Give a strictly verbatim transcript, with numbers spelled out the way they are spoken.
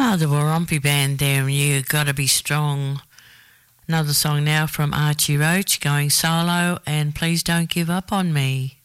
Oh, the Warumpi Band there, You Gotta Be Strong. Another song now from Archie Roach, going solo, and Please Don't Give Up on Me.